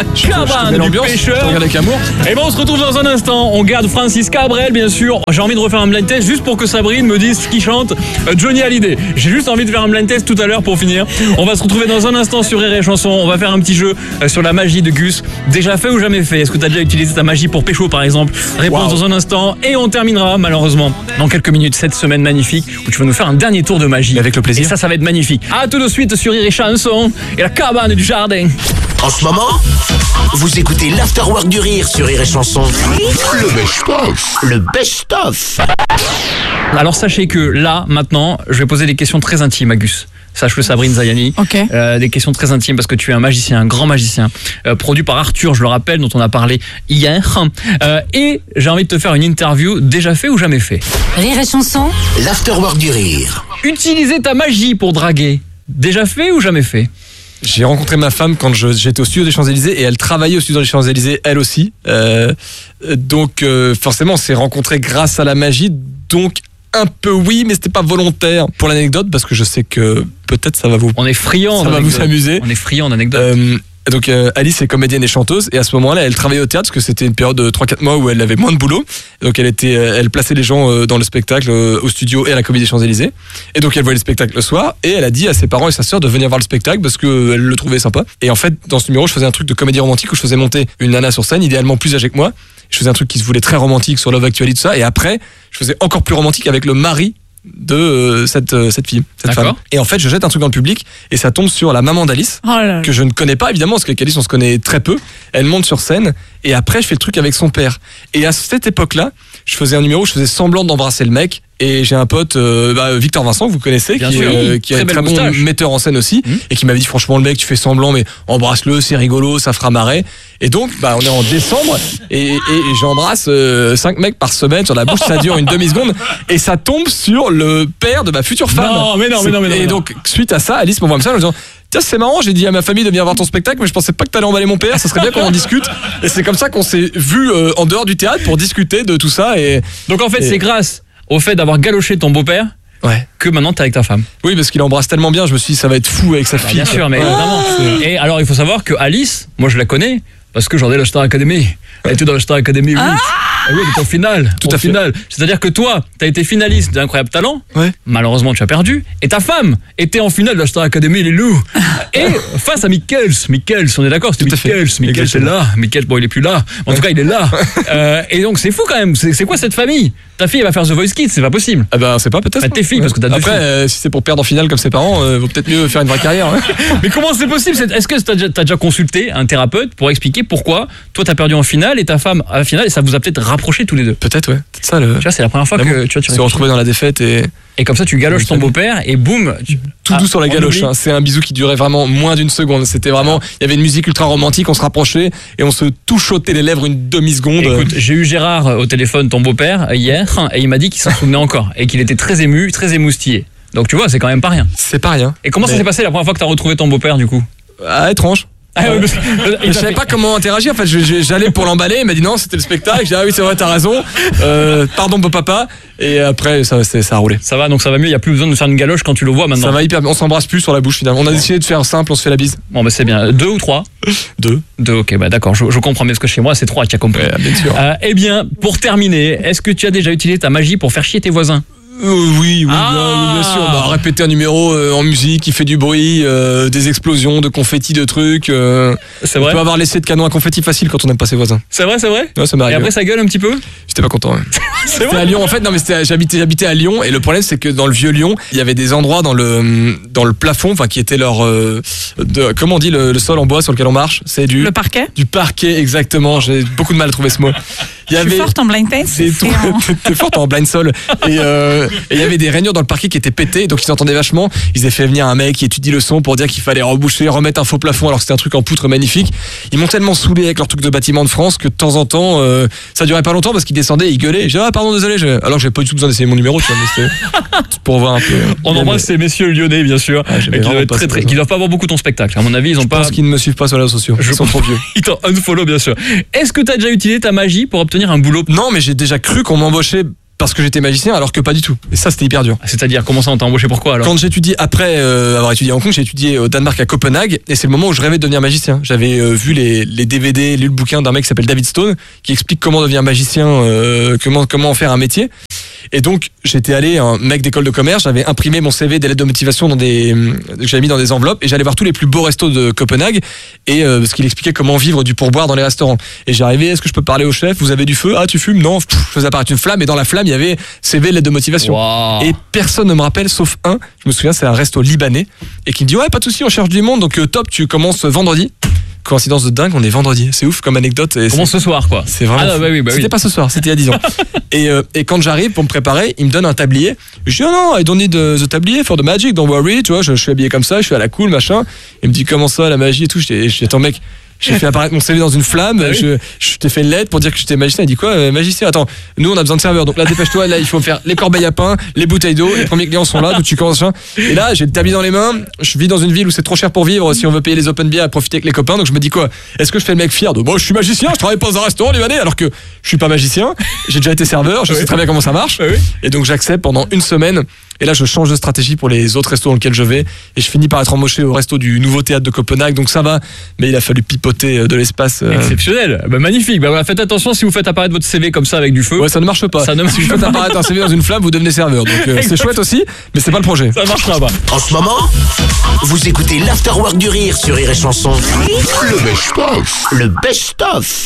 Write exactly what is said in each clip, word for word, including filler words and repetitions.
Cabane du pêcheur. Regarde avec amour. Et ben on se retrouve dans un instant. On garde Francis Cabrel, bien sûr. J'ai envie de refaire un blind test juste pour que Sabrine me dise qui chante euh, Johnny Hallyday. J'ai juste envie de faire un blind test tout à l'heure pour finir. On va se retrouver dans un instant sur Rire et Chanson. On va faire un petit jeu euh, sur la magie de Gus. Déjà fait ou jamais fait? Est-ce que tu as déjà utilisé ta magie pour pécho par exemple? Réponse wow. Dans un instant. Et on terminera malheureusement dans quelques minutes cette semaine magnifique où tu vas nous faire un dernier tour de magie. Avec le plaisir. Et ça, ça va être magnifique. À tout de suite sur Rire et Chanson et la cabane du jardin. En ce moment, vous écoutez l'Afterwork du Rire sur Rire et Chanson. Le best-of. Le best-of. Alors sachez que là, maintenant, je vais poser des questions très intimes à Gus. Sache-le, Sabrine Zayani. Okay. Euh, des questions très intimes parce que tu es un magicien, un grand magicien, euh, produit par Arthur, je le rappelle, dont on a parlé hier. Euh, et j'ai envie de te faire une interview déjà fait ou jamais fait. Rire et Chanson. L'Afterwork du Rire. Utiliser ta magie pour draguer, déjà fait ou jamais fait? J'ai rencontré ma femme quand je, j'étais au studio des Champs-Élysées et elle travaillait au studio des Champs-Élysées, elle aussi. Euh, donc euh, forcément, on s'est rencontrés grâce à la magie. Donc un peu oui, mais c'était pas volontaire. Pour l'anecdote, parce que je sais que peut-être ça va vous. On est friand. Ça va vous amuser. On est friand d'anecdotes. Euh, Donc euh, Alice est comédienne et chanteuse et à ce moment-là elle travaillait au théâtre parce que c'était une période de trois quatre mois où elle avait moins de boulot. Donc elle était, elle plaçait les gens euh, dans le spectacle, euh, au studio et à la Comédie des Champs-Élysées. Et donc elle voyait le spectacle le soir et elle a dit à ses parents et sa sœur de venir voir le spectacle parce qu'elle le trouvait sympa. Et en fait dans ce numéro je faisais un truc de comédie romantique où je faisais monter une nana sur scène, idéalement plus âgée que moi. Je faisais un truc qui se voulait très romantique sur Love Actually, tout ça. Et après je faisais encore plus romantique avec le mari de euh, cette, euh, cette fille, cette D'accord. femme. Et en fait, je jette un truc dans le public et ça tombe sur la maman d'Alice, Oh là là. que je ne connais pas évidemment, parce qu'avec Alice, on se connaît très peu. Elle monte sur scène et après, je fais le truc avec son père. Et à cette époque-là, je faisais un numéro où je faisais semblant d'embrasser le mec. Et j'ai un pote, euh, bah, Victor Vincent, que vous connaissez, Bien qui, sûr, euh, oui. qui est Très un belle très bon moustache. metteur en scène aussi, Mmh. et qui m'avait dit franchement le mec, tu fais semblant, mais embrasse-le, c'est rigolo, ça fera marrer. Et donc, bah, on est en décembre et, et, et j'embrasse euh, cinq mecs par semaine sur la bouche, ça dure une demi-seconde et ça tombe sur le père de ma future femme. Non, mais non, mais non, mais non, Et mais non. donc, suite à ça, Alice m'envoie un message en disant tiens, c'est marrant, j'ai dit à ma famille de venir voir ton spectacle, mais je pensais pas que t'allais emballer mon père, ça serait bien qu'on en discute. Et c'est comme ça qu'on s'est vu euh, en dehors du théâtre pour discuter de tout ça. Et Donc en fait, Et- c'est grâce au fait d'avoir galoché ton beau-père ouais. que maintenant t'es avec ta femme. Oui, parce qu'il embrasse tellement bien, je me suis dit ça va être fou avec sa Bah, fille. bien sûr, mais Ouais. évidemment. Et alors, il faut savoir que Alice, moi je la connais parce que j'en ai la Star Academy. Elle était dans la Star Academy, oui. Et oui, elle était au final. Tout au à fait. final. C'est-à-dire que toi, t'as été finaliste d'Incroyable Talent. Ouais. Malheureusement, tu as perdu. Et ta femme était en finale de la Star Academy, les loups. Et face à Mikkels. Mikkels, on est d'accord, c'était Tout à fait. Mikkels. Mikkels est Exactement. là. Mikkels, bon, il est plus là. En tout cas, il est là. Euh, et donc, c'est fou quand même. C'est c'est quoi cette famille? Ta fille, elle va faire The Voice Kids, c'est pas possible. Ah ben, c'est pas peut-être. Bah, tes filles, parce que t'as deux Après, filles. euh, si c'est pour perdre en finale comme ses parents, euh, vaut peut-être mieux faire une vraie carrière. hein. Mais comment c'est possible? c'est- Est-ce que t'as déjà, t'as déjà consulté un thérapeute pour expliquer pourquoi toi t'as perdu en finale et ta femme à la finale et ça vous a peut-être rapproché tous les deux? Peut-être, ouais. Peut-être ça le. Tu vois, c'est la première fois que L'amour. tu vois, tu se retrouver dans la défaite et et comme ça tu galoches ton beau-père et boum, tu- tout Ah, doux sur la on galoche. oublie. hein. C'est un bisou qui durait vraiment moins d'une seconde. C'était vraiment, il y avait une musique ultra romantique, on se rapprochait et on se touchotait les lèvres une demi seconde. Écoute, j'ai eu Gérard au téléphone, ton beau-père, hier, et il m'a dit qu'il s'en souvenait encore et qu'il était très ému, très émoustillé. Donc tu vois, c'est quand même pas rien. C'est pas rien. Et comment ça Mais- s'est passé la première fois que t'as retrouvé ton beau-père du coup? Ah, étrange. Ah, ouais, parce que- il Je t'a savais fait- pas comment interagir. En fait, je- je- j'allais pour l'emballer. Il m'a dit non, c'était le spectacle. J'ai dit ah oui, c'est vrai, t'as raison. Euh, pardon, beau papa. Et après, ça, c'est- ça a roulé. Ça va, donc ça va mieux, il y a plus besoin de faire une galoche quand tu le vois maintenant. Ça va hyper bien. On s'embrasse plus sur la bouche finalement. On a décidé de faire simple. On se fait la bise. Bon, bah c'est bien. Deux ou trois? Deux. Deux, ok, bah d'accord, je, je comprends mieux, parce que chez moi c'est trois, tu as compris. Ouais, bien sûr. Euh, eh bien, pour terminer, est-ce que tu as déjà utilisé ta magie pour faire chier tes voisins? Euh, oui, oui, Ah. bien, bien sûr. Bah, répéter un numéro euh, en musique qui fait du bruit, euh, des explosions, de confettis, de trucs. Euh, C'est on vrai peut avoir l'essai de canon à confetti facile quand on n'aime pas ses voisins. C'est vrai, c'est vrai? Ouais, ça Et m'arrive. après ça gueule un petit peu? J'étais pas content. ouais. C'est C'était à Lyon en fait. Non mais c'était, j'habitais, j'habitais à Lyon et le problème c'est que dans le vieux Lyon, il y avait des endroits dans le dans le plafond, enfin qui étaient leur euh, de, comment on dit le, le sol en bois sur lequel on marche, c'est du Le parquet. du parquet exactement. J'ai beaucoup de mal à trouver ce mot. Il y Je suis forte en blind test. T'es c'est trop- en- t'es- t'es forte en blind sol. Et euh, et il y avait des rainures dans le parquet qui étaient pétées, donc ils s'entendaient vachement. Ils avaient fait venir un mec qui étudie le son pour dire qu'il fallait reboucher, remettre un faux plafond alors que c'était un truc en poutre magnifique. Ils m'ont tellement saoulé avec leur truc de bâtiment de France que de temps en temps, euh, ça durait pas longtemps parce qu'ils descendaient, ils gueulaient. J'ai dit, ah pardon, désolé. Je... Alors que j'avais pas du tout besoin d'essayer mon numéro, tu vois, mais c'était pour voir un peu. On embrasse ces messieurs lyonnais, bien sûr, Ah, j'avais et qui doivent vraiment être pas très, ce très, besoin. qui doivent pas avoir beaucoup ton spectacle. À mon avis, ils ont Je pas. pense qu'ils ne me suivent pas sur les réseaux sociaux. Je- Ils sont trop vieux. Ils t'ont unfollow, bien sûr. Est-ce que tu as déjà utilisé ta magie pour obtenir un boulot? Non, mais j'ai déjà cru qu'on m'embauchait parce que j'étais magicien alors que pas du tout. Et ça c'était hyper dur. C'est-à-dire, comment ça on t'a embauché pourquoi alors? Quand j'étudie, après euh, avoir étudié à Hong Kong, j'ai étudié au Danemark à Copenhague et c'est le moment où je rêvais de devenir magicien. J'avais euh, vu les, les D V D, lu le bouquin d'un mec qui s'appelle David Stone qui explique comment devenir magicien, euh, comment, comment en faire un métier. Et donc j'étais allé, un mec d'école de commerce, j'avais imprimé mon C V, des lettres de motivation dans des, que j'avais mis dans des enveloppes et j'allais voir tous les plus beaux restos de Copenhague et euh, parce qu'il expliquait comment vivre du pourboire dans les restaurants. Et j'arrivais, est-ce que je peux parler au chef? Vous avez du feu? Ah, tu fumes? Non. Pff, je faisais apparaître une flamme et dans la flamme il y avait C V, lettres de motivation. Wow. Et personne ne me rappelle sauf un. Je me souviens, c'est un resto libanais et qui me dit ouais, pas de souci, on cherche du monde, donc euh, top, tu commences vendredi. Coïncidence de dingue, on est vendredi. C'est ouf comme anecdote. Et Comment c'est, ce soir quoi? c'est vraiment. Ah, bah oui, bah oui. C'était pas ce soir, c'était il y a dix ans. et, euh, et quand j'arrive pour me préparer, il me donne un tablier. Je dis oh non, I don't need the tablier for the magic, don't worry. Tu vois, je, je suis habillé comme ça, je suis à la cool, machin. Il me dit comment ça, la magie et tout. Je dis, je dis attends mec. J'ai fait apparaître mon C V dans une flamme, Ah oui. je, je t'ai fait une lettre pour dire que j'étais magicien. Il dit quoi, euh, magicien? Attends, nous on a besoin de serveurs, donc là dépêche-toi, là il faut faire les corbeilles à pain, les bouteilles d'eau, les premiers clients sont là, donc tu commences. Et là j'ai le tablier dans les mains, je vis dans une ville où c'est trop cher pour vivre, si on veut payer les open beer et profiter avec les copains, donc je me dis quoi, est-ce que je fais le mec fier de moi je suis magicien, je travaille pas dans un restaurant libanais alors que je suis pas magicien, j'ai déjà été serveur, je Oui. sais très bien comment ça marche, Oui. et donc j'accepte pendant une semaine. Et là, je change de stratégie pour les autres restos dans lesquels je vais. Et je finis par être embauché au resto du Nouveau Théâtre de Copenhague. Donc ça va. Mais il a fallu pipoter de l'espace. euh, Exceptionnel, bah, magnifique. Bah, voilà, faites attention si vous faites apparaître votre C V comme ça avec du feu. Ouais, ça ne marche pas. Ça ne marche si vous faites apparaître un C V dans une flamme, vous devenez serveur. Donc euh, c'est chouette aussi, mais c'est pas le projet. Ça marchera pas. En ce moment, vous écoutez l'Afterwork du Rire sur Rire et Chanson. Le best-of. Le best-of.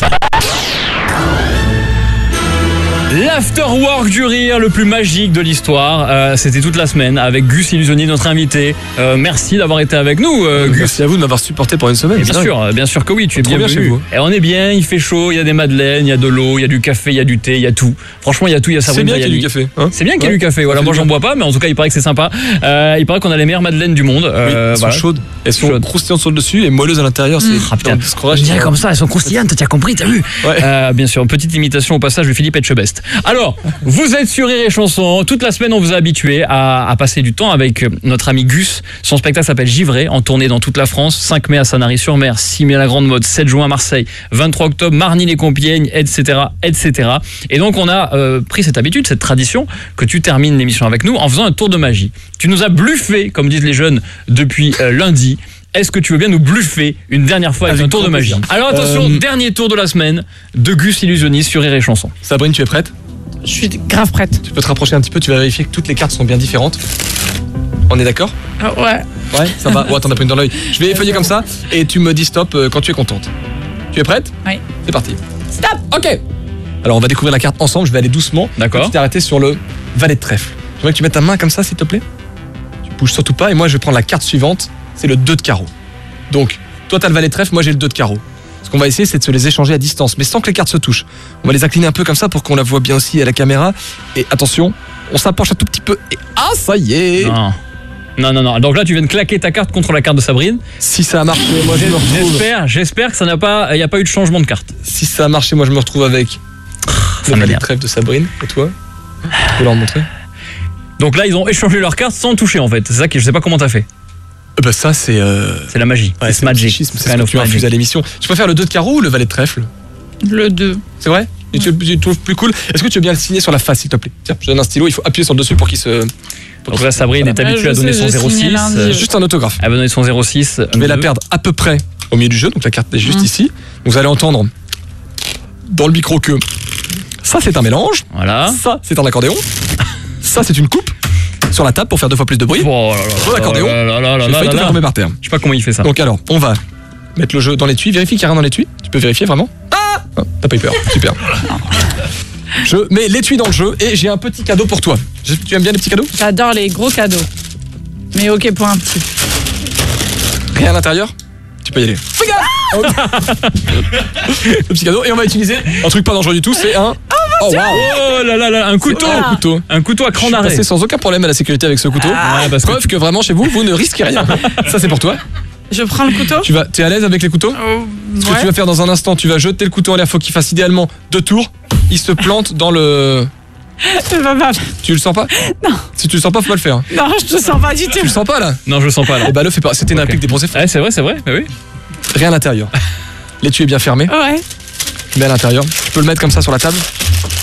L'afterwork du rire le plus magique de l'histoire. Euh, c'était toute la semaine avec Gus Illusioni, notre invité. Euh, merci d'avoir été avec nous, euh, Gus. Merci à vous de m'avoir supporté pour une semaine. Et c'est bien dingue. sûr, bien sûr que oui, tu es Trop bien bienvenu. chez vous. Et on est bien, il fait chaud, il y a des madeleines, il y a de l'eau, il y a du café, il y a du thé, il y a tout. Franchement, il y a tout, il y a C'est Sabrina bien qu'il y ait Zayali. du café. Hein C'est bien qu'il y ait Ouais. du café. Voilà, Ça fait moi du j'en bien. bois pas, mais en tout cas, il paraît que c'est sympa. Euh, il paraît qu'on a les meilleures madeleines du monde. Oui, Euh, elles sont voilà. chaudes. Elles sont Chaudes. croustillantes sur le dessus et moelleuses à l'intérieur. C'est Ah putain, se croirait, on dirait je- comme ça, elles sont croustillantes, t'as compris, t'as vu? Ouais. Euh, bien sûr, une petite imitation au passage de Philippe Etchebest. Alors, vous êtes sur Rire et Chanson. Toute la semaine, on vous a habitué à, à passer du temps avec notre ami Gus. Son spectacle s'appelle Givré, en tournée dans toute la France. cinq mai à Sanary-sur-Mer, six mai à la Grande Motte, sept juin à Marseille, vingt-trois octobre, Marny-les-Compiègnes, et cetera, et cetera. Et donc, on a euh, pris cette habitude, cette tradition, que tu termines l'émission avec nous en faisant un tour de magie. Tu nous as bluffé, comme disent les jeunes, depuis euh, lundi. Est-ce que tu veux bien nous bluffer une dernière fois avec, Avec un tour de grand magie? plaisir. Alors attention, Euh, dernier tour de la semaine de Gus Illusioni sur Rire et Chanson. Sabrine, tu es prête? Je suis grave prête. Tu peux te rapprocher un petit peu, tu vas vérifier que toutes les cartes sont bien différentes. On est d'accord? Ah ouais. Ouais, ça va. Ouais, t'en as pris une dans l'œil. Je vais effeuiller comme ça et tu me dis stop euh, quand tu es contente. Tu es prête? Oui. C'est parti. Stop. Ok. Alors on va découvrir la carte ensemble, je vais aller doucement. D'accord. Tu t'es arrêté sur le valet de trèfle. Je voudrais que tu mettes ta main comme ça s'il te plaît. Tu bouges surtout pas et moi je vais prendre la carte suivante, c'est le deux de carreau. Donc, toi t'as le valet de trèfle, moi j'ai le deux de carreau. Ce qu'on va essayer c'est de se les échanger à distance, mais sans que les cartes se touchent. On va les incliner un peu comme ça pour qu'on la voit bien aussi à la caméra. Et attention, on s'approche un tout petit peu et ah ça y est. Non. Non, non, non. Donc là, tu viens de claquer ta carte contre la carte de Sabrine. Si ça a marché, moi je me retrouve. J'espère, j'espère que ça n'a pas, il n'y a pas eu de changement de carte. Si ça a marché, moi je me retrouve avec Ça le valet de m'énerve. trèfle de Sabrine. Et toi? Tu peux leur montrer? Donc là, ils ont échangé leurs cartes sans toucher en fait. C'est ça que je sais pas comment t'as fait. Euh, Bah ça c'est euh... C'est la magie. ouais, It's c'est le magic. psychisme, c'est Kind ce que of tu infuses magic. à l'émission. Tu préfères le deux de carreau ou le valet de trèfle? Le deux. C'est vrai? Et tu, tu le trouves plus cool? Est-ce que tu veux bien le signer sur la face s'il te plaît? Tiens, je donne un stylo, il faut appuyer sur le dessus pour qu'il se... Donc là, Sabrine est Ouais, habituée je à donner sais, son j'ai zéro signé six. lundi. Euh, Juste un autographe. Elle va donner son zéro six. Je vais la perdre à peu près au milieu du jeu, donc la carte est juste Mm. ici. Donc vous allez entendre dans le micro que ça c'est un mélange, Voilà. ça c'est un accordéon, ça c'est une coupe sur la table pour faire deux fois plus de bruit. Oh là là Sur l'accordéon. là là là là J'ai là failli te là faire là. tomber par terre. Je sais pas comment il fait ça. Donc alors, on va mettre le jeu dans l'étui. Vérifie qu'il n'y a rien dans l'étui. Tu peux vérifier vraiment? Ah, t'as pas eu peur. Super. Je mets l'étui dans le jeu et j'ai un petit cadeau pour toi. Je- Tu aimes bien les petits cadeaux? J'adore les gros cadeaux. Mais ok pour un petit. Rien à l'intérieur? Tu peux y aller. Fais gaffe. Le petit cadeau. Et on va utiliser un truc pas dangereux du tout. C'est un... Oh waouh. Oh là là là, un couteau. Un couteau. Un couteau à Je cran suis d'arrêt. passé sans aucun problème à la sécurité avec ce couteau. Ouais, parce que Preuve que vraiment chez vous, vous ne risquez rien. Ça c'est pour toi. Je prends le couteau. Tu vas, t'es à l'aise avec les couteaux? Oh, Ce que ouais. tu vas faire dans un instant, tu vas jeter le couteau en l'air. Faut qu'il fasse idéalement deux tours. Il se plante dans le... Tu vas pas- Tu le sens pas? Non. Si tu le sens pas, faut pas le faire. Non, je te sens pas du tout. Tu le sens pas là? Non, je le sens pas là. Eh bah le fais pas. C'était une Ok. réplique des bronzés. Ouais, c'est vrai, c'est vrai. Mais oui. Rien à l'intérieur. L'étui est bien fermé. Ouais. Tu mets à l'intérieur. Tu peux le mettre comme ça sur la table.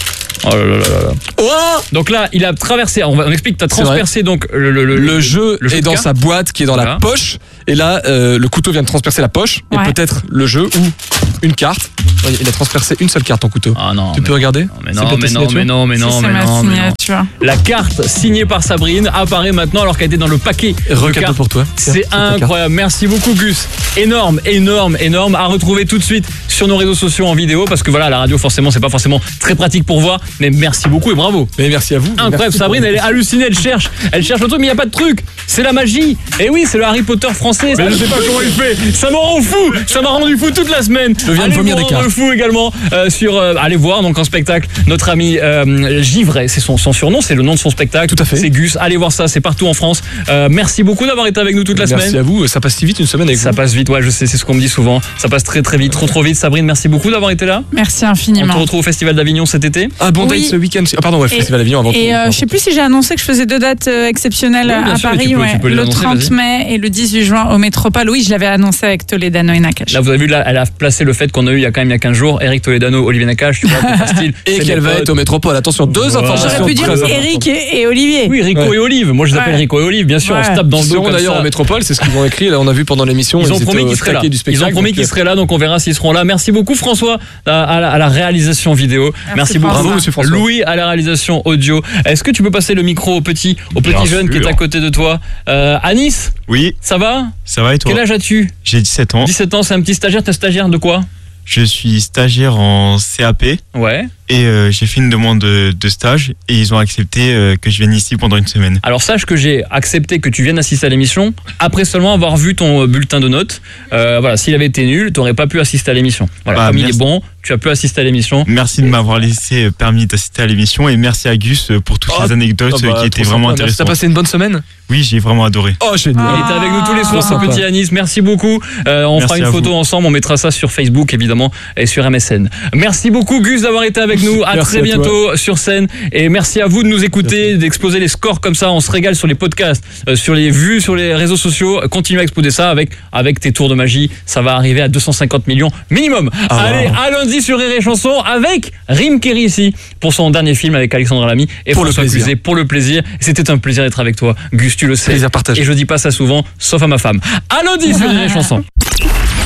Oh là là là là. Oh Donc là, il a traversé. On, va, on explique. T'as C'est transpercé donc le le, le, Le jeu le jeu est de dans cartes. sa boîte qui est dans Voilà. la poche. Et là, euh, le couteau vient de transpercer la poche. Ouais. Et peut-être le jeu ou une carte. Ouais, il a transpercé une seule carte en couteau. Ah non. tu mais- peux regarder non, mais C'est non, peut-être mais ta non, signature mais non, mais Si non, c'est mais ma non, mais non. signature. La carte signée par Sabrine apparaît maintenant alors qu'elle était dans le paquet. de Recadeau cartes. pour toi. Tiens, C'est ta carte. incroyable. Merci beaucoup, Gus. Énorme, énorme, énorme. À retrouver tout de suite sur nos réseaux sociaux en vidéo parce que voilà, la radio, forcément, c'est pas forcément très pratique pour voir. Mais merci beaucoup et bravo. Mais merci à vous. Incroyable, Merci Sabrine, pour- elle est hallucinée, elle cherche, elle cherche le truc, mais il n'y a pas de truc. C'est la magie. Et oui, c'est le Harry Potter français. Mais je sais pas comment il fait. Ça me rend fou. Ça m'a rendu fou toute la semaine. Je viens de Allez vomir vous des rendre cartes. fou également euh, sur. euh, allez voir donc en spectacle notre ami euh, Givray, c'est son, son surnom, c'est le nom de son spectacle. Tout à fait. C'est Gus. Allez voir ça, c'est partout en France. Euh, merci beaucoup d'avoir été avec nous toute la Merci semaine. à vous. Ça passe si vite une semaine avec Ça vous. passe vite, ouais, je sais, c'est ce qu'on me dit souvent. Ça passe très très vite, trop trop vite. Sabrine, merci beaucoup d'avoir été là. Merci On te infiniment. retrouve au Festival d'Avignon cet été. Ah, bon Oui. date ce week-end. Ah, pardon, ouais, Et- Festival Avignon avant. Et tout. euh, je sais plus si j'ai annoncé que je faisais deux dates euh, exceptionnelles Oui, bien à sûr, mais Paris, tu peux- ouais. tu peux les le annoncer, trente vas-y. mai et le dix-huit juin au Métropole. Oui, je l'avais annoncé avec Toledano et Nakash. Là, vous avez vu, là, elle a placé le fait qu'on a eu il y a quand même il y a quinze jours. Eric Toledano, Olivier Nakache, tu vois, pour faire style. Et C'est qu'elle mes va potes. être au Métropole. Attention, deux Voilà. informations. J'aurais pu dire très importantes. Eric et, et Olivier. Oui, Rico Ouais. et Olive. Moi, je les appelle Ouais. Rico et Olive. Bien sûr, on se Ouais. tape dans le Ils dos seront comme d'ailleurs ça. au Métropole, c'est ce qu'ils ont écrit. Là, on a vu pendant l'émission. Ils ont étaient promis au qu'ils seraient là. taquet du Ils spectacle, ont promis donc, qu'ils seraient là, donc on verra s'ils seront là. Merci beaucoup François à, à la, à la réalisation vidéo. Merci, beaucoup. François. Bravo, monsieur François. Louis à la réalisation audio. Est-ce que tu peux passer le micro au petit, au petit Bien jeune qui est sûr. à côté de toi, euh, Anis, Oui, ça va? ça va et toi? Quel âge as-tu? J'ai dix-sept ans. dix-sept ans, c'est un petit stagiaire. T'es stagiaire de quoi? Je suis stagiaire en C A P Ouais. et euh, j'ai fait une demande de, de stage et ils ont accepté euh, que je vienne ici pendant une semaine. Alors sache que j'ai accepté que tu viennes assister à l'émission après seulement avoir vu ton euh, bulletin de notes. Euh, voilà, s'il avait été nul, tu n'aurais pas pu assister à l'émission. Voilà, Ah, comme il est merci. bon, tu as pu assister à l'émission. Merci de m'avoir laissé euh, permis d'assister à l'émission et merci à Gus euh, pour toutes Oh, les anecdotes Ah bah, euh, qui étaient trop vraiment sympa. Merci. T'as intéressantes. passé une bonne semaine? Oui, j'ai vraiment adoré. Oh, génial. Il était avec nous tous les soirs, ce Trop petit sympa. Anis. Merci beaucoup. Euh, on Merci fera une à photo vous. ensemble. On mettra ça sur Facebook, évidemment, et sur M S N. Merci beaucoup, Gus, d'avoir été avec nous. À Merci très à bientôt sur scène. Et merci à vous de nous écouter, d'exploser les scores comme ça. On se régale sur les podcasts, euh, sur les vues, sur les réseaux sociaux. Continue à exploser ça avec, avec tes tours de magie. Ça va arriver à deux cent cinquante millions minimum. Ah, Allez, wow. à lundi sur Rire et Chanson avec Rim Kérissi pour son dernier film avec Alexandre Lamy et Pour le François plaisir. Cluzet pour le plaisir. C'était un plaisir d'être avec toi, Gus, tu le sais. Plaisir partagé. Et je dis pas ça souvent, sauf à ma femme. À lundi sur Rire et Chanson.